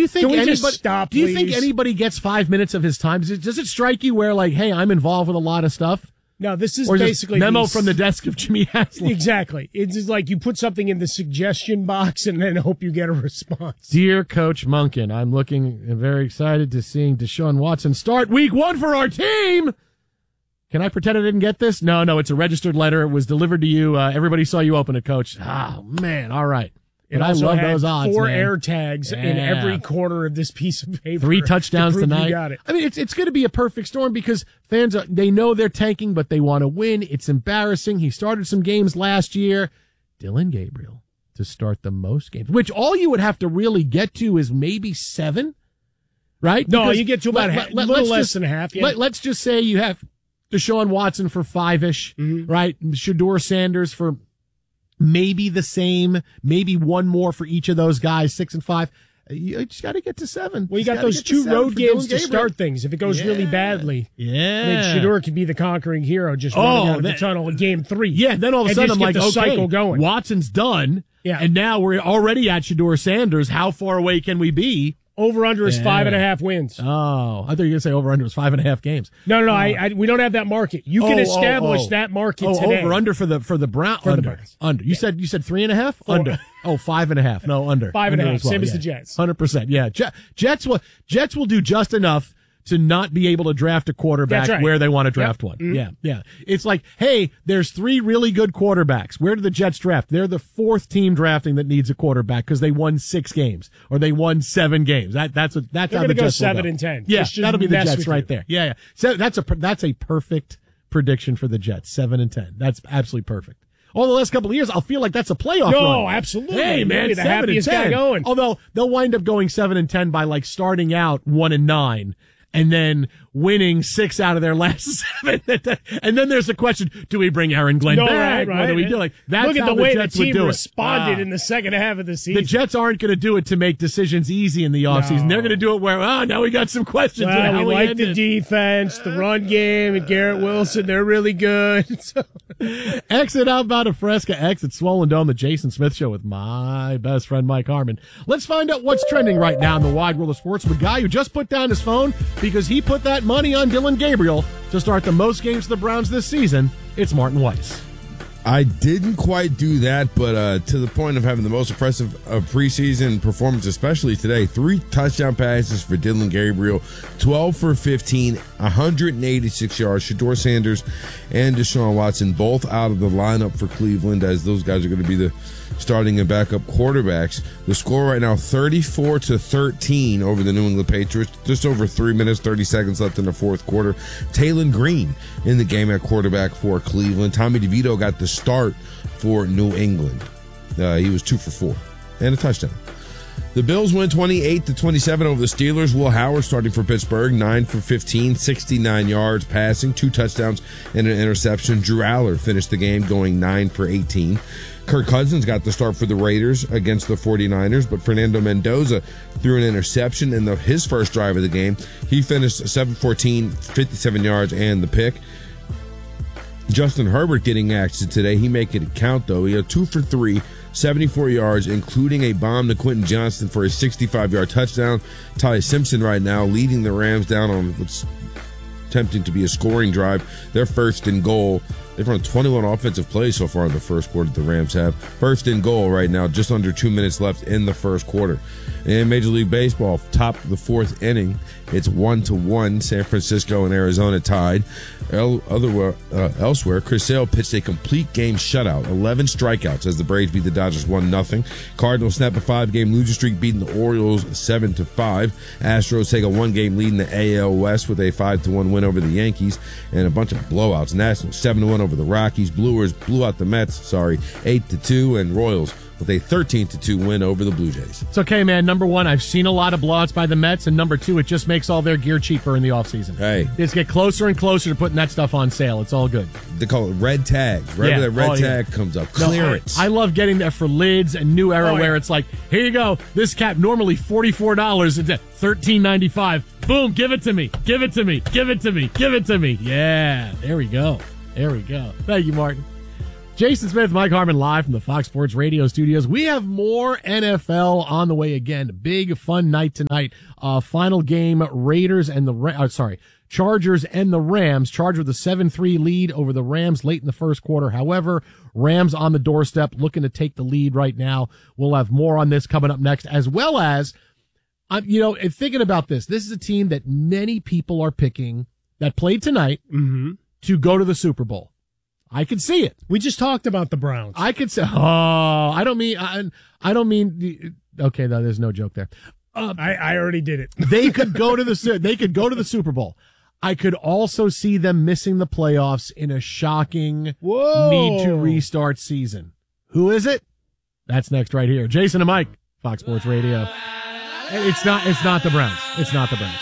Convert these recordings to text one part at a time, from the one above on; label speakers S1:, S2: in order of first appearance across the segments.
S1: think
S2: Can we
S1: anybody
S2: just stop,
S1: Do you think
S2: please?
S1: anybody gets 5 minutes of his time? Does it strike you where, like, hey, I'm involved with a lot of stuff?
S2: No, this is
S1: Or
S2: basically
S1: just memo from the desk of Jimmy Haslam.
S2: Exactly. It's just like you put something in the suggestion box and then hope you get a response.
S1: Dear Coach Monken, I'm looking and very excited to seeing Deshaun Watson start week 1 for our team. Can I pretend I didn't get this? No, it's a registered letter. It was delivered to you. Everybody saw you open it, Coach. Oh, man. All right.
S2: It
S1: I
S2: also
S1: love
S2: had
S1: those odds,
S2: 4
S1: man.
S2: air tags in every corner of this piece of paper.
S1: 3 touchdowns
S2: to prove
S1: tonight.
S2: You got it.
S1: I mean, it's going to be a perfect storm because fans they know they're tanking, but they want to win. It's embarrassing. He started some games last year. Dylan Gabriel to start the most games, which all you would have to really get to is maybe 7, right?
S2: No,
S1: Because
S2: you get to about a little less than half. Yeah.
S1: Let's just say you have Deshaun Watson for 5-ish, right? Shedeur Sanders for maybe the same, maybe one more for each of those guys, 6 and 5. You just got to get to 7.
S2: Well, you got those 2 road games to start things. If it goes really badly, I mean, Shedeur could be the conquering hero just running out of the tunnel in game 3.
S1: Yeah, then all of a sudden I'm like,
S2: the cycle going.
S1: Watson's done.
S2: Yeah.
S1: And now we're already at Shedeur Sanders. How far away can we be?
S2: Over-under is 5.5 wins.
S1: Oh, I thought you were going to say over-under is 5.5 games.
S2: No, we don't have that market. You can establish that market today.
S1: Over-under for the Browns.
S2: For the Browns.
S1: Under. You said 3.5? Under. 5.5. No, under.
S2: 5.5. Same as the Jets.
S1: 100%. Yeah. Jets will do just enough to not be able to draft a quarterback where they want to draft one. Mm-hmm. Yeah. It's like, hey, there's 3 really good quarterbacks. Where do the Jets draft? They're the 4th team drafting that needs a quarterback because they won 6 games or they won 7 games. That's how the Jets will go.
S2: 7 and 10.
S1: Yeah, that'll be the Jets right there. Yeah. So that's a perfect prediction for the Jets. 7 and 10. That's absolutely perfect. All the last couple of years, I'll feel like that's a playoff run.
S2: No, absolutely.
S1: Hey, man,
S2: the
S1: 7 and
S2: happiest
S1: 10.
S2: guy going.
S1: Although they'll wind up going 7 and 10 by like starting out 1 and 9. And then winning 6 out of their last 7. And then there's the question, do we bring Aaron Glenn back?
S2: Right.
S1: What do we do? Like, that's
S2: Look at
S1: how
S2: the way
S1: Jets
S2: the team
S1: would do
S2: responded in the second half of the season.
S1: The Jets aren't going to do it to make decisions easy in the offseason.
S2: No.
S1: They're going to do it where, now we got some questions.
S2: Well, we like the defense, the run game, and Garrett Wilson. They're really good. So.
S1: Exit Outbound of Fresca, exit Swollen Dome, the Jason Smith Show with my best friend Mike Harmon. Let's find out what's trending right now in the wide world of sports with a guy who just put down his phone because he put that money on Dylan Gabriel to start the most games for the Browns this season. It's Martin Weiss.
S3: I didn't quite do that, but to the point of having the most impressive preseason performance, especially today. 3 touchdown passes for Dylan Gabriel, 12 for 15, 186 yards. Shedeur Sanders and Deshaun Watson both out of the lineup for Cleveland, as those guys are going to be the starting and backup quarterbacks. The score right now, 34-13 over the New England Patriots. Just over 3 minutes, 30 seconds left in the fourth quarter. Taylon Green in the game at quarterback for Cleveland. Tommy DeVito got the start for New England. He was 2 for 4 and a touchdown. The Bills win 28-27 over the Steelers. Will Howard starting for Pittsburgh, 9 for 15, 69 yards passing, 2 touchdowns and an interception. Drew Aller finished the game going 9 for 18. Kirk Cousins got the start for the Raiders against the 49ers, but Fernando Mendoza threw an interception in his first drive of the game. He finished 7-14, 57 yards and the pick. Justin Herbert getting action today. He making it count, though. He had 2 for 3, 74 yards, including a bomb to Quentin Johnston for a 65-yard touchdown. Ty Simpson right now leading the Rams down on what's attempting to be a scoring drive. They're first and goal. They've run 21 offensive plays so far in the first quarter, the Rams have. First and goal right now, just under 2 minutes left in the first quarter. In Major League Baseball, top of the 4th inning, it's 1-1. San Francisco and Arizona tied. Elsewhere, Chris Sale pitched a complete game shutout, 11 strikeouts as the Braves beat the Dodgers 1-0. Cardinals snap a 5-game losing streak, beating the Orioles 7-5. Astros take a 1-game lead in the AL West with a 5-1 win over the Yankees and a bunch of blowouts. Nationals 7-1 over the Rockies. Brewers blew out the Mets, 8-2, and Royals with a 13-2 win over the Blue Jays.
S1: It's okay, man. Number 1, I've seen a lot of blowouts by the Mets, and number 2, it just makes all their gear cheaper in the offseason.
S3: Hey.
S1: They just get closer and closer to putting that stuff on sale. It's all good.
S3: They call it red tags. Right where that red tag comes up. Clearance.
S1: I love getting that for lids and New Era where it's like, here you go. This cap normally $44. It's $13.95. Boom, give it to me. Give it to me. Give it to me. Give it to me. Yeah, there we go. There we go. Thank you, Martin. Jason Smith, Mike Harmon, live from the Fox Sports Radio studios. We have more NFL on the way again. Big fun night tonight. Final game, Chargers and the Rams. Chargers with a 7-3 lead over the Rams late in the first quarter. However, Rams on the doorstep, looking to take the lead right now. We'll have more on this coming up next, as well as, thinking about this is a team that many people are picking that played tonight to go to the Super Bowl. I could see it.
S2: We just talked about the Browns.
S1: I could say, I don't mean, okay, no, there's no joke there.
S2: I already did it.
S1: They could go to the Super Bowl. I could also see them missing the playoffs in a shocking need to restart season. Who is it? That's next right here. Jason and Mike, Fox Sports Radio. It's not the Browns. It's not the Browns.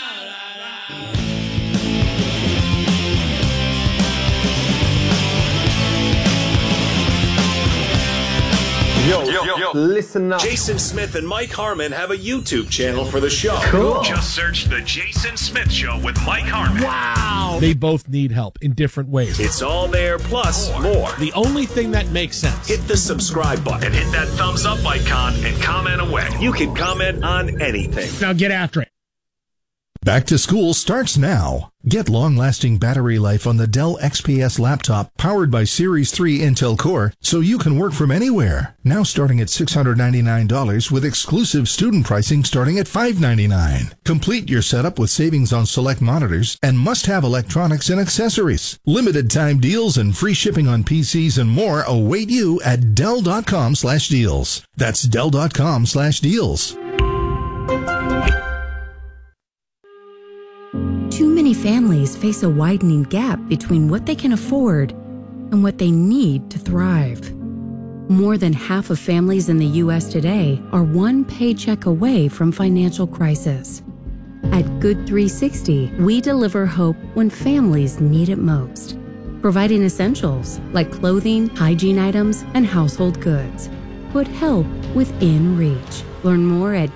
S4: Yo, listen up. Jason Smith and Mike Harmon have a YouTube channel for the show.
S5: Cool. Just search The Jason Smith Show with Mike Harmon.
S1: Wow. They both need help in different ways.
S4: It's all there, plus more.
S1: The only thing that makes sense.
S4: Hit the subscribe button.
S5: And hit that thumbs up icon and comment away.
S4: You can comment on anything.
S2: Now get after it.
S6: Back to school starts now. Get long-lasting battery life on the Dell XPS laptop powered by Series 3 Intel Core so you can work from anywhere. Now starting at $699 with exclusive student pricing starting at $599. Complete your setup with savings on select monitors and must-have electronics and accessories. Limited time deals and free shipping on PCs and more await you at Dell.com/deals. That's Dell.com/deals.
S7: Too many families face a widening gap between what they can afford and what they need to thrive. More than half of families in the U.S. today are one paycheck away from financial crisis. At Good 360, we deliver hope when families need it most, providing essentials like clothing, hygiene items, and household goods. Put help within reach. Learn more at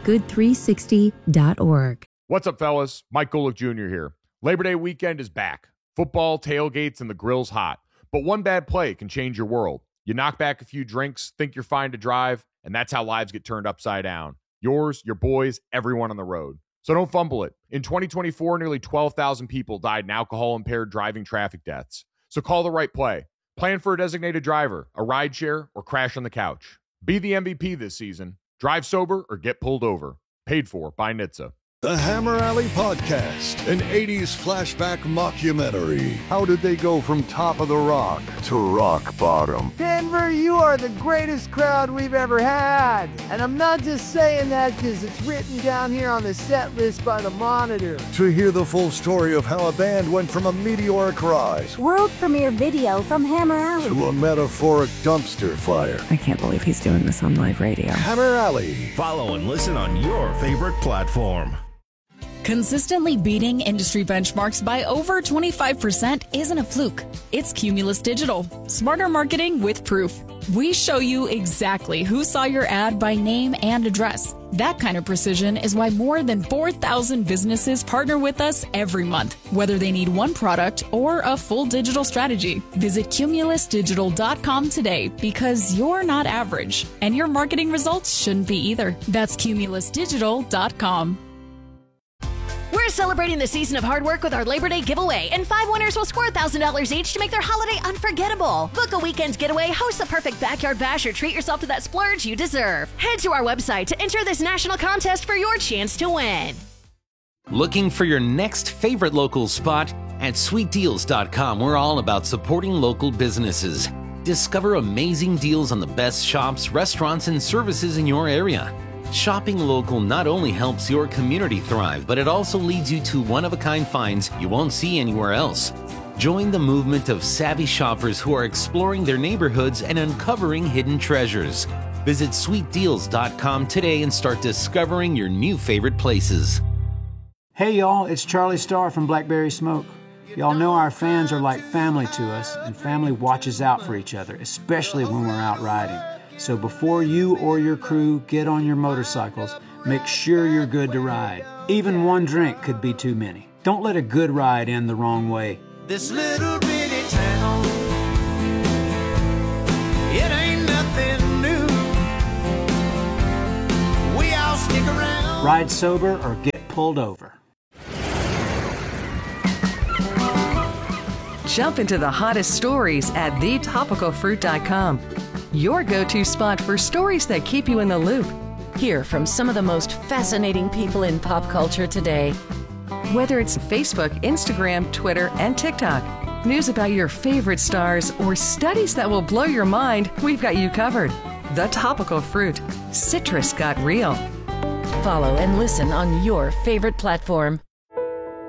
S7: good360.org.
S8: What's up, fellas? Mike Golick Jr. here. Labor Day weekend is back. Football, tailgates, and the grill's hot. But one bad play can change your world. You knock back a few drinks, think you're fine to drive, and that's how lives get turned upside down. Yours, your boys, everyone on the road. So don't fumble it. In 2024, nearly 12,000 people died in alcohol-impaired driving traffic deaths. So call the right play. Plan for a designated driver, a rideshare, or crash on the couch. Be the MVP this season. Drive sober or get pulled over. Paid for by NHTSA.
S9: The Hammer Alley Podcast, an 80s flashback mockumentary. How did they go from top of the rock to rock bottom?
S10: Denver, you are the greatest crowd we've ever had. And I'm not just saying that because it's written down here on the set list by the Monitor.
S9: To hear the full story of how a band went from a meteoric rise,
S11: world premiere video from Hammer Alley,
S9: to a metaphoric dumpster fire.
S12: I can't believe he's doing this on live radio.
S9: Hammer Alley.
S5: Follow and listen on your favorite platform.
S13: Consistently beating industry benchmarks by over 25% isn't a fluke. It's Cumulus Digital. Smarter marketing with proof. We show you exactly who saw your ad by name and address. That kind of precision is why more than 4,000 businesses partner with us every month, whether they need one product or a full digital strategy. Visit cumulusdigital.com today because you're not average, and your marketing results shouldn't be either. That's cumulusdigital.com.
S14: We're celebrating the season of hard work with our Labor Day giveaway, and 5 winners will score $1,000 each to make their holiday unforgettable. Book a weekend getaway, host the perfect backyard bash, or treat yourself to that splurge you deserve. Head to our website to enter this national contest for your chance to win.
S15: Looking for your next favorite local spot? At sweetdeals.com, we're all about supporting local businesses. Discover amazing deals on the best shops, restaurants, and services in your area. Shopping local not only helps your community thrive, but it also leads you to one-of-a-kind finds you won't see anywhere else. Join the movement of savvy shoppers who are exploring their neighborhoods and uncovering hidden treasures. Visit sweetdeals.com today and start discovering your new favorite places.
S16: Hey y'all, it's Charlie Starr from Blackberry Smoke. Y'all know our fans are like family to us, and family watches out for each other, especially when we're out riding. So before you or your crew get on your motorcycles, make sure you're good to ride. Even one drink could be too many. Don't let a good ride end the wrong way.
S17: This little bitty town
S16: Ride sober or get pulled over.
S17: Jump into the hottest stories at thetopicalfruit.com. Your go-to spot for stories that keep you in the loop.
S18: Hear from some of the most fascinating people in pop culture today.
S17: Whether it's Facebook, Instagram, Twitter, and TikTok, news about your favorite stars, or studies that will blow your mind, we've got you covered. The Topical Fruit. Citrus got real.
S18: Follow and listen on your favorite platform.